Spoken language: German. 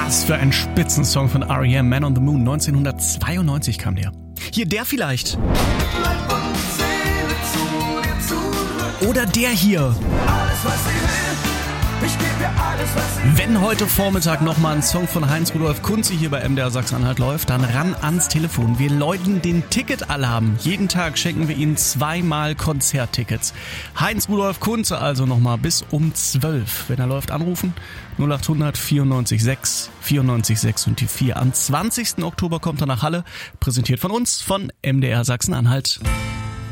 Was für ein Spitzensong von R.E.M. Man on the Moon. 1992 kam der. Hier der vielleicht. Oder der hier. Wenn heute Vormittag nochmal ein Song von Heinz-Rudolf Kunze hier bei MDR Sachsen-Anhalt läuft, dann ran ans Telefon. Wir läuten den Ticketalarm. Jeden Tag schenken wir Ihnen 2-mal Konzerttickets. Heinz-Rudolf Kunze also nochmal bis um 12. Wenn er läuft, anrufen. 0800 94 6 94 6 und die 4. Am 20. Oktober kommt er nach Halle. Präsentiert von uns, von MDR Sachsen-Anhalt.